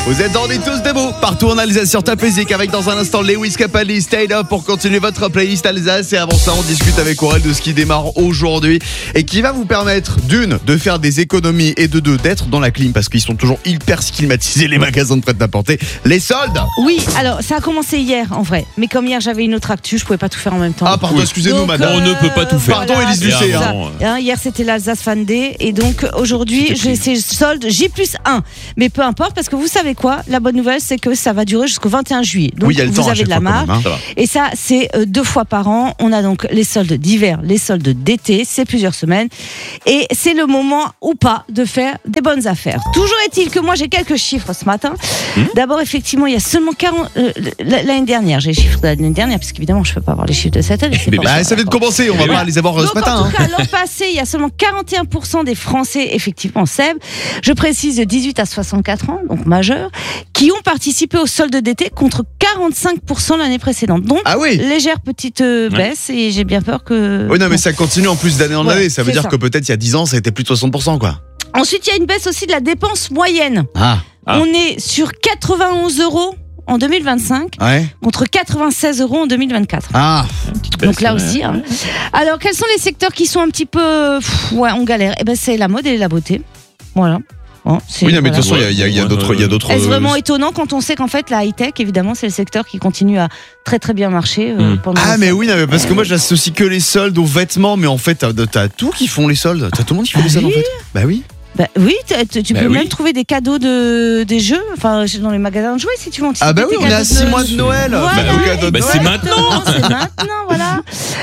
Vous êtes en tous debout partout en Alsace sur Top Music avec dans un instant Lewis Capaldi, Stay Up pour continuer votre playlist Alsace. Et avant ça, on discute avec Aurel de ce qui démarre aujourd'hui et qui va vous permettre d'une, de faire des économies et de deux, d'être dans la clim parce qu'ils sont toujours hyper climatisés les magasins de prêt-à-porter. Les soldes. Oui, alors ça a commencé hier en vrai, mais comme hier j'avais une autre actu, je pouvais pas tout faire en même temps. Ah pardon, excusez-nous Donc, madame. On ne peut pas tout faire. Pardon, Élise Lucet. Hier c'était l'Alsace Fan Day et donc aujourd'hui j'ai ces soldes J+1. Mais peu importe parce que vous savez quoi, la bonne nouvelle c'est que ça va durer jusqu'au 21 juillet. Donc Oui, il y a le vous temps à avez chaque de la fois, quand marge. même, hein. Et ça c'est 2 fois par an. On a donc les soldes d'hiver, les soldes d'été, c'est plusieurs semaines. Et c'est le moment ou pas de faire des bonnes affaires. Toujours est-il que moi j'ai quelques chiffres ce matin. D'abord effectivement il y a seulement 40... l'année dernière, j'ai les chiffres de l'année dernière puisqu'évidemment je peux pas avoir les chiffres de cette année. Bah, ça vient de commencer, on va pas les avoir Donc, ce matin. en tout cas, l'an passé, il y a seulement 41% des Français, effectivement, Seb, je précise de 18 à 64 ans, donc majeurs, qui ont participé au solde d'été contre 45% l'année précédente. Donc, Ah oui. légère petite baisse et j'ai bien peur que... Oui, non, mais ça continue en plus d'année en Ouais, année. Ça veut c'est dire ça. que peut-être il y a 10 ans, ça a été plus de 60%, quoi. Ensuite, il y a une baisse aussi de la dépense moyenne. Ah, On est sur 91 € en 2025 ouais. contre 96 € en 2024. Ah, Donc là aussi. Hein. Alors, quels sont les secteurs qui sont un petit peu... on galère. Eh ben, c'est la mode et la beauté. Voilà. Bon, oui, non, mais de toute voilà. façon, il y a d'autres. Est-ce vraiment étonnant quand on sait qu'en fait la high-tech, évidemment, c'est le secteur qui continue à très très bien marcher pendant... Ah, mais oui, non, mais parce que moi j'associe que les soldes aux vêtements, mais en fait, t'as tout qui font les soldes. T'as tout le monde qui fait les soldes en fait. Bah oui. Bah, oui, tu peux oui. même trouver des cadeaux des jeux, enfin dans les magasins de jouets si tu veux anticiper. Ah, bah oui, tes on est à cadeaux 6 mois de Noël. Voilà, Bah, au cadeau de bah, c'est Noël. maintenant. C'est maintenant, voilà.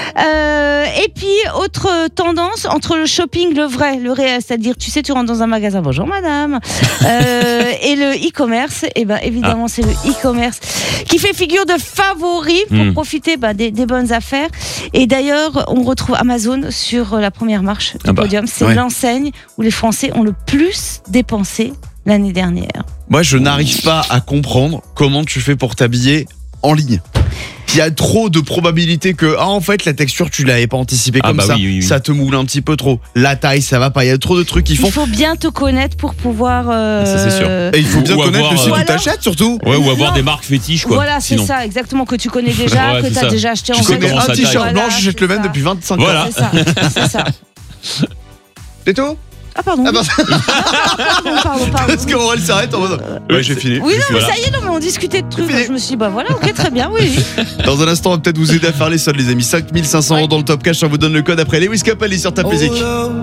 Et puis, autre tendance, entre le shopping, le vrai, le réel, c'est-à-dire, tu sais, tu rentres dans un magasin, bonjour madame, et le e-commerce, et ben évidemment, c'est le e-commerce qui fait figure de favori pour profiter des bonnes affaires. Et d'ailleurs, on retrouve Amazon sur la première marche du podium. C'est l'enseigne où les Français ont le plus dépensé l'année dernière. Moi, je n'arrive pas à comprendre comment tu fais pour t'habiller en ligne. Il y a trop de probabilités que, en fait, la texture, tu l'avais pas anticipé comme ça. Oui. Ça te moule un petit peu trop. La taille, ça va pas. Il y a trop de trucs qui font. Il faut bien te connaître pour pouvoir... Ça, c'est sûr. Et il faut bien Ou connaître avoir, le site où Voilà. t'achètes, surtout. Ouais, ou avoir Non. des marques fétiches, quoi. Voilà, c'est sinon. ça, exactement, que tu connais déjà, Ouais, que c'est tu as ça. déjà acheté Tu en Tu connais comment un ça t-shirt taille. blanc, j'achète le même depuis 25 ans. Voilà. C'est ça, c'est ça. C'est tout? Ah pardon. Ah, Pardon. Parce qu'Aurel s'arrête en mode. Ouais, j'ai fini. Oui, non, mais Voilà. ça y est, non, mais on discutait de trucs. fini. Je me suis dit, bah voilà, ok, très bien, oui. Dans un instant, on va peut-être vous aider à faire les soldes, les amis. 5500 € dans le top cash. On vous donne le code après Lewis Capaldi sur Top Music.